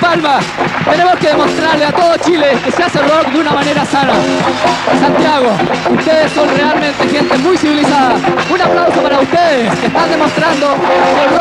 palmas. Tenemos que demostrarle a todo Chile que se hace rock de una manera sana. Santiago, ustedes son realmente gente muy civilizada. Un aplauso para ustedes que están demostrando que el rock